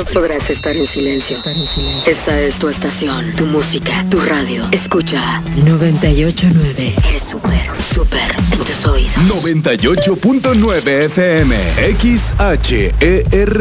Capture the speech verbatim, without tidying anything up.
No podrás estar en silencio. Esta es tu estación, tu música, tu radio. Escucha noventa y ocho punto nueve. Eres súper, súper en tus oídos. noventa y ocho punto nueve F M. X H E R